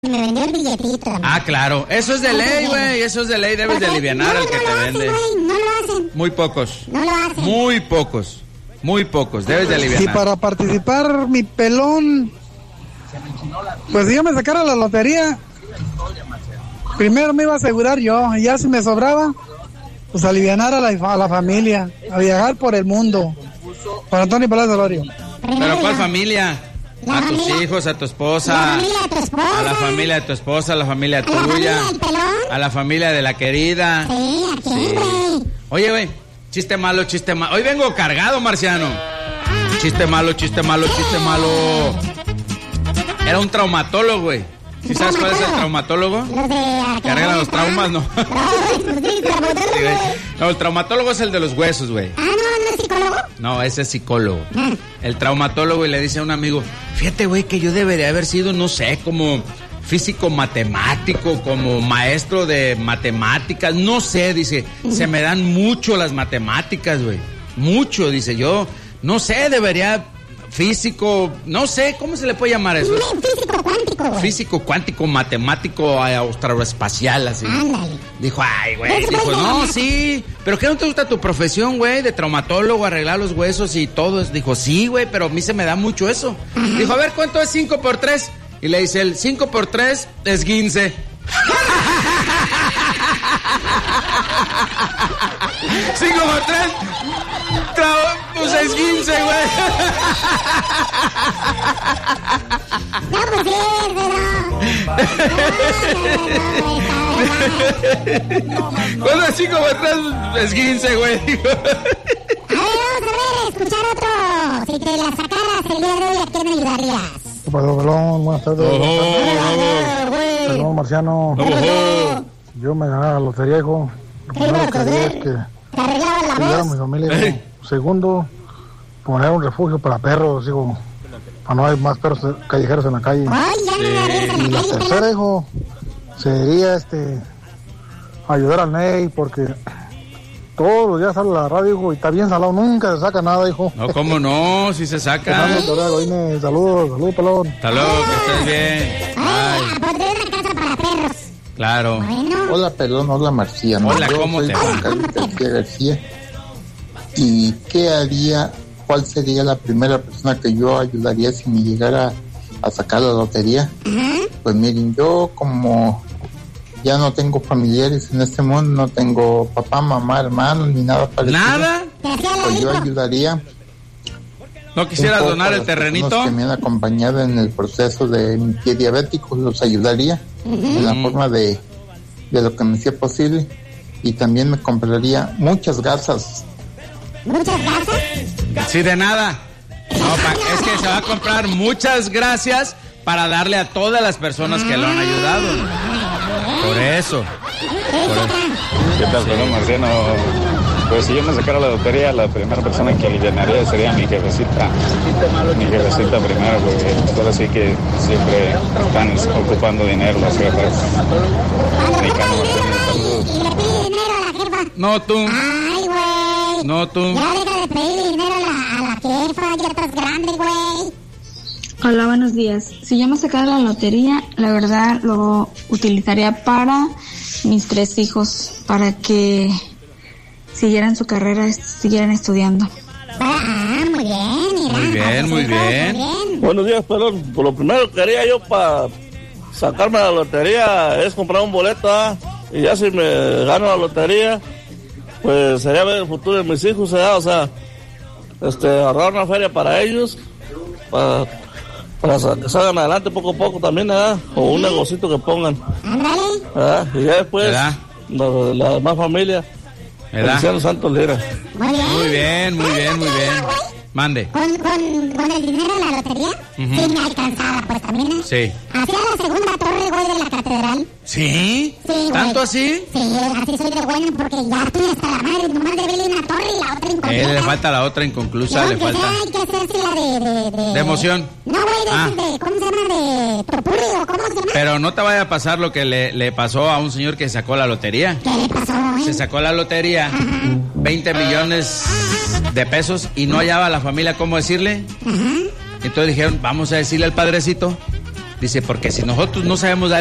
Me vendió el billetito. Ah, claro. Eso es de ley, güey. Eso es de ley. Debes de alivianar al que te vende. No lo hacen. Muy pocos. No lo hacen. Muy pocos. Muy pocos. Debes de alivianar. Y para participar, mi pelón, pues si yo me sacara la lotería, primero me iba a asegurar yo. Y ya si me sobraba, pues alivianar a la familia. A viajar por el mundo. Para Antonio Palacio Lorio. ¿Pero cuál familia? A tus hijos, a tu esposa, a la familia de tu esposa, a la familia tuya, a la familia de la querida. Sí. Oye, güey, chiste malo. Hoy vengo cargado, Marciano. Chiste malo. Era un traumatólogo, güey. ¿Sí sabes cuál es el traumatólogo? Que arregla los traumas, ¿no? No, el traumatólogo es el de los huesos, güey. ¿No es psicólogo? No, ese es psicólogo. El traumatólogo, y le dice a un amigo, fíjate, güey, que yo debería haber sido, no sé, como físico matemático, como maestro de matemáticas, no sé, dice, se me dan mucho las matemáticas, güey. Mucho, dice, yo, no sé, debería... Físico, no sé, ¿cómo se le puede llamar eso? Físico cuántico, güey. Físico cuántico, matemático, astroespacial, así. Ándale. Dijo, ay, güey, dijo, no, sí, pero ¿qué no te gusta tu profesión, güey? De traumatólogo, arreglar los huesos y todo eso. Dijo, sí, güey, pero a mí se me da mucho eso. Dijo, a ver, ¿cuánto es 5 por 3? Y le dice él, 5 por 3 es 15. 5 por 3 pues es 15, güey. No, pues sí, ¿Cuándo es 5 por 3 es 15, güey? A ver, escuchar otro. Si te la sacaras el día de hoy, ¿a quién ayudarías? Pelón, buenas tardes. Pelón, Marciano. Yo me ganaba la lotería, hijo. Lo primero que haría es que cuidar a mi familia, hijo. Segundo, poner un refugio para perros, hijo. Para no hay más perros callejeros en la calle. Y la tercera, hijo, sería ayudar al Ney, porque todos los días sale a la radio, hijo, y está bien salado, nunca se saca nada, hijo. No, ¿cómo no? Si se saca. Saludos, pelón. Hasta luego, que estés bien. Ay, pondré una casa para perros. Claro. Bueno. Hola, pelón, hola, Marciano. Hola, ¿cómo te va? García. ¿Y qué haría? ¿Cuál sería la primera persona que yo ayudaría si me llegara a sacar la lotería? Pues miren, yo como ya no tengo familiares en este mundo, no tengo papá, mamá, hermanos, ni nada parecido. ¿Nada? Pues yo ayudaría. ¿No quisieras donar el terrenito? Que me han acompañado en el proceso de mi pie diabético, los ayudaría en la forma de lo que me sea posible. Y también me compraría muchas gasas. ¿Muchas gracias? Sí, de nada. No, es que se va a comprar muchas gracias para darle a todas las personas que lo han ayudado. Por eso. ¿Qué tal, pelón Marciano? Pues si yo me sacara la lotería, la primera persona que alivianaría sería mi jefecita. Mi jefecita primero, porque ahora sí que siempre están ocupando dinero las jefas. ¿Y le pide dinero a la jefa? No, tú. Ay, güey. No, tú. Ya deja de pedir dinero a la jefa, ya estás grande, güey. Hola, buenos días. Si yo me sacara la lotería, la verdad lo utilizaría para mis 3 hijos, para que siguieran su carrera, siguieran estudiando. Muy bien, mira. Muy bien. Buenos días, pelón. Pues lo primero que haría yo para sacarme la lotería es comprar un boleto, y ya si me gano la lotería, pues sería ver el futuro de mis hijos, o sea, ahorrar una feria para ellos, para que salgan adelante poco a poco también, o un negocito que pongan. Y ya después, la demás familia, Feliciano Santos Lira. Muy bien. Mande. ¿Con el dinero de la lotería? Sí, me alcanzaba, pues también, Sí. Hacía la segunda torre, güey, de la catedral. ¿Sí? Sí, ¿Tanto güey. así? Sí, así soy de bueno, porque ya estoy hasta la madre, nomás de verle una torre y la otra inconclusa. Le falta la otra inconclusa, le falta. Hay que hacerse la de emoción. No, güey, de ¿cómo se llama? De Torpurrio, ¿cómo se llama? Pero no te vaya a pasar lo que le pasó a un señor que sacó la lotería. ¿Qué le pasó, güey? Se sacó la lotería, 20 millones de pesos, y no hallaba a la familia cómo decirle. Entonces dijeron, vamos a decirle al padrecito. Dice, porque si nosotros no sabemos dar